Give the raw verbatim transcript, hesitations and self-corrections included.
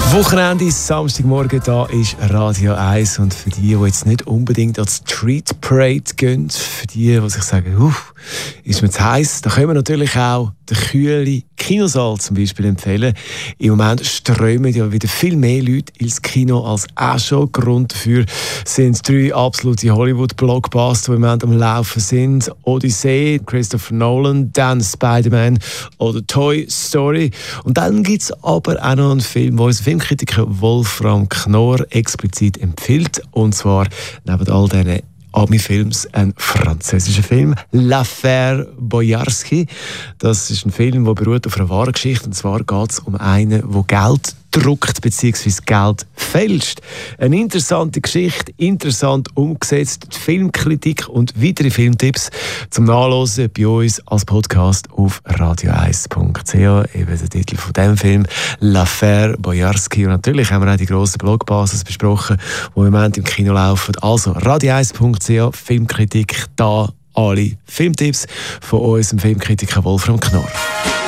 Wochenende, Samstagmorgen, da ist Radio eins. Und für die, die jetzt nicht unbedingt an die Street Parade gehen, für die, die sich sagen, uff, ist mir zu heiß, da können wir natürlich auch den kühlen Kinosaal zum Beispiel empfehlen. Im Moment strömen ja wieder viel mehr Leute ins Kino als auch schon. Grund dafür sind drei absolute Hollywood-Blockbuster, die im Moment am Laufen sind. Odyssey, Christopher Nolan, dann Spider-Man oder Toy Story. Und dann gibt es aber auch noch einen Film, den unser Filmkritiker Wolfram Knorr explizit empfiehlt. Und zwar neben all diesen Ami-Films ein französischer Film, L'Affaire Boyarsky. Das ist ein Film, der beruht auf einer wahren Geschichte. Und zwar geht es um einen, der Geld druckt bzw. Geld fälscht. Eine interessante Geschichte, interessant umgesetzt. Die Filmkritik und weitere Filmtipps zum Nachlesen bei uns als Podcast auf radio eins punkt c h. Eben der Titel von diesem Film, L'Affaire Boyarsky. Und natürlich haben wir auch die grossen Blogbasis besprochen, die im Moment im Kino laufen. Also radio eins punkt c h, Filmkritik, da alle Filmtipps von unserem Filmkritiker Wolfram Knorr.